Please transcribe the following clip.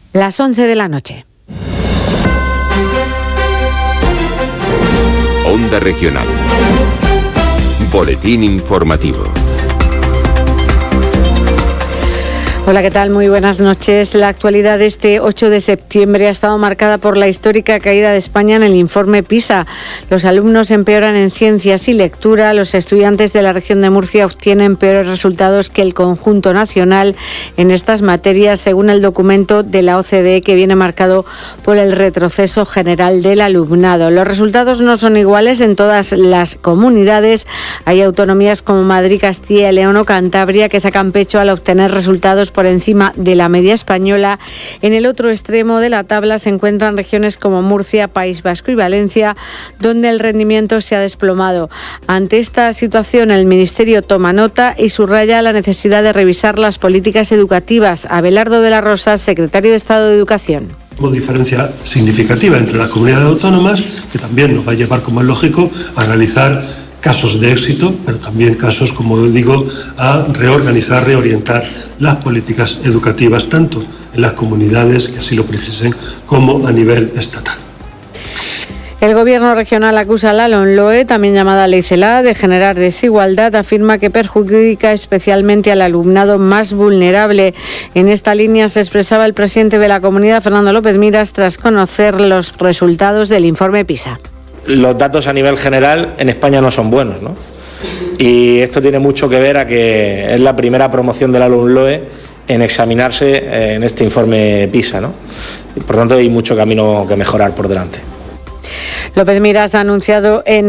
Las 11 de la noche. Onda Regional. Boletín informativo. Hola, ¿qué tal? Muy buenas noches. La actualidad de este 8 de septiembre ha estado marcada por la histórica caída de España en el informe PISA. Los alumnos empeoran en ciencias y lectura. Los estudiantes de la región de Murcia obtienen peores resultados que el conjunto nacional en estas materias, según el documento de la OCDE, que viene marcado por el retroceso general del alumnado. Los resultados no son iguales en todas las comunidades. Hay autonomías como Madrid, Castilla y León o Cantabria que sacan pecho al obtener resultados por encima de la media española. En el otro extremo de la tabla se encuentran regiones como Murcia, País Vasco y Valencia, donde el rendimiento se ha desplomado. Ante esta situación, el Ministerio toma nota y subraya la necesidad de revisar las políticas educativas. Abelardo de la Rosa, secretario de Estado de Educación. Una diferencia significativa entre las comunidades autónomas, que también nos va a llevar, como es lógico, a analizar casos de éxito, pero también casos, como digo, a reorganizar, reorientar las políticas educativas, tanto en las comunidades que así lo precisen, como a nivel estatal. El Gobierno regional acusa a la LOMLOE, también llamada Ley CELA, de generar desigualdad. Afirma que perjudica especialmente al alumnado más vulnerable. En esta línea se expresaba el presidente de la comunidad, Fernando López Miras, tras conocer los resultados del informe PISA. Los datos a nivel general en España no son buenos, ¿no? Y esto tiene mucho que ver a que es la primera promoción de la LOMLOE en examinarse en este informe PISA, ¿no? Por tanto, hay mucho camino que mejorar por delante. López Miras ha anunciado en